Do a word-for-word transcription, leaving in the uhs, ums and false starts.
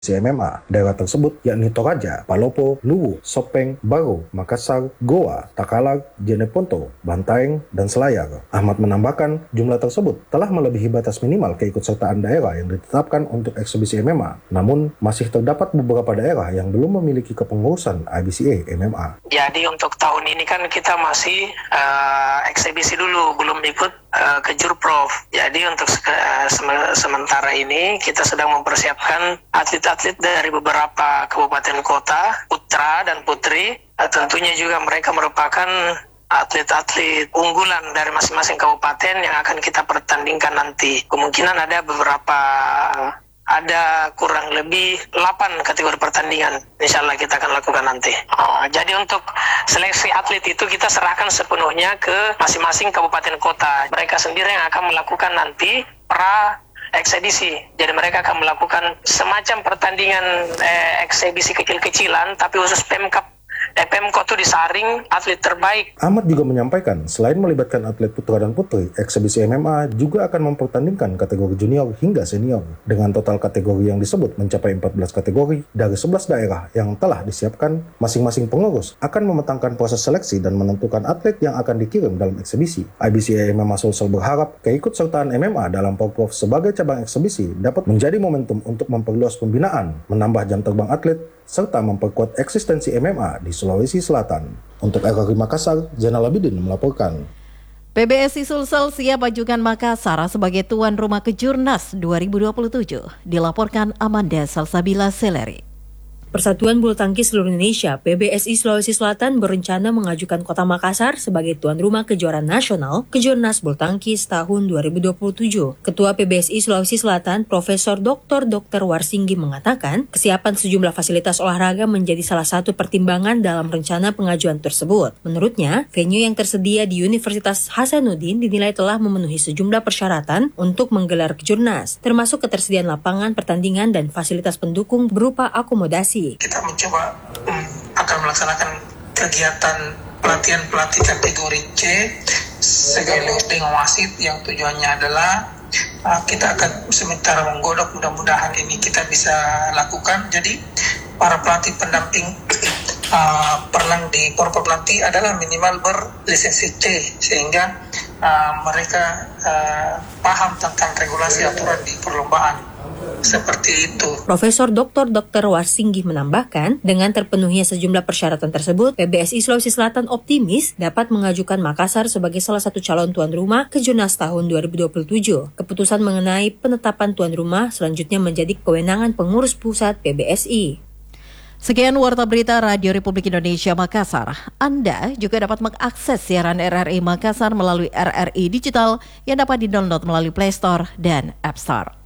C M M A. Daerah tersebut yakni Toraja, Palopo, Luwu, Sopeng, Baro, Makassar, Goa, Takalar, Jeneponto, Bantaeng, dan Selayar. Ahmad menambahkan jumlah tersebut telah melebihi batas minimal keikutsertaan daerah yang ditetapkan untuk eksebisi M M A. Namun, masih terdapat beberapa daerah yang belum memiliki kepengurusan I B C A M M A. Jadi untuk tahun ini kan kita masih uh, eksebisi dulu, belum ikut uh, ke Jurprov. Jadi untuk uh, se- sementara ini kita sedang mempersiapkan atlet-atlet dari beberapa kabupaten kota, putra dan putri. Uh, tentunya juga mereka merupakan atlet-atlet unggulan dari masing-masing kabupaten yang akan kita pertandingkan nanti. Kemungkinan ada beberapa, ada kurang lebih delapan kategori pertandingan. Insya Allah kita akan lakukan nanti. Uh, jadi untuk seleksi atlet itu kita serahkan sepenuhnya ke masing-masing kabupaten kota. Mereka sendiri yang akan melakukan nanti pra eksebisi. Jadi mereka akan melakukan semacam pertandingan eh, eksebisi kecil-kecilan, tapi khusus Pemkap eh, Pemkot itu disaring atlet terbaik. Ahmad juga menyampaikan, selain melibatkan atlet putra dan putri, eksebisi M M A juga akan mempertandingkan kategori junior hingga senior. Dengan total kategori yang disebut mencapai empat belas kategori dari sebelas daerah yang telah disiapkan, masing-masing pengurus akan mematangkan proses seleksi dan menentukan atlet yang akan dikirim dalam eksebisi. I B C A M M A Sulsel berharap keikutsertaan M M A dalam Porprov sebagai cabang eksebisi dapat menjadi momentum untuk memperluas pembinaan, menambah jam terbang atlet, serta memperkuat eksistensi M M A di Sulawesi Selatan. Untuk R R I Makassar, Zainal Abidin melaporkan. P B S I Sulsel siap ajukan Makassar sebagai tuan rumah Kejurnas dua ribu dua puluh tujuh, dilaporkan Amanda Salsabila Seleri. Persatuan Bulu Tangkis Seluruh Indonesia P B S I Sulawesi Selatan berencana mengajukan Kota Makassar sebagai tuan rumah kejuaraan nasional Kejurnas Bulu Tangkis tahun dua ribu dua puluh tujuh. Ketua P B S I Sulawesi Selatan Profesor Doktor Dokter Warsinggi mengatakan kesiapan sejumlah fasilitas olahraga menjadi salah satu pertimbangan dalam rencana pengajuan tersebut. Menurutnya, venue yang tersedia di Universitas Hasanuddin dinilai telah memenuhi sejumlah persyaratan untuk menggelar Kejurnas, termasuk ketersediaan lapangan pertandingan dan fasilitas pendukung berupa akomodasi. Kita mencoba um, akan melaksanakan kegiatan pelatihan pelatih kategori C sekaligus dengan wasit yang tujuannya adalah uh, kita akan sementara menggodok, mudah-mudahan ini kita bisa lakukan. Jadi para pelatih pendamping uh, perenang di Porprov nanti adalah minimal berlisensi C sehingga uh, mereka uh, paham tentang regulasi aturan di perlombaan. Seperti itu. Profesor Doktor Dokter Warsinggi menambahkan, dengan terpenuhnya sejumlah persyaratan tersebut, P B S I Sulawesi Selatan optimis dapat mengajukan Makassar sebagai salah satu calon tuan rumah Kejurnas tahun dua ribu dua puluh tujuh. Keputusan mengenai penetapan tuan rumah selanjutnya menjadi kewenangan pengurus pusat P B S I. Sekian Warta Berita Radio Republik Indonesia Makassar. Anda juga dapat mengakses siaran R R I Makassar melalui R R I Digital yang dapat di-download melalui Play Store dan App Store.